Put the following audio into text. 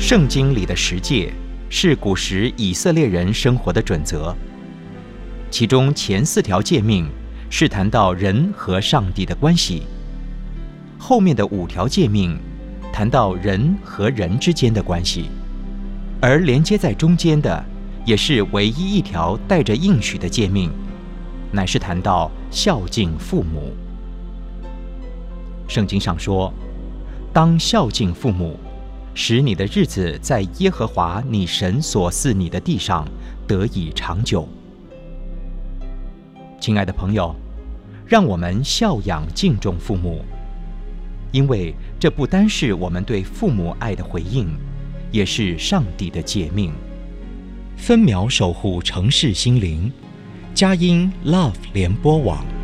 圣经里的十诫是古时以色列人生活的准则，其中前4条诫命是谈到人和上帝的关系，后面的5条诫命谈到人和人之间的关系，而连接在中间的也是唯一一条带着应许的诫命，乃是谈到孝敬父母。圣经上说，当孝敬父母，使你的日子在耶和华你神所赐你的地上得以长久。亲爱的朋友，让我们孝养敬重父母，因为这不单是我们对父母爱的回应，也是上帝的诫命。分秒守护城市心灵，佳音 Love 联播网。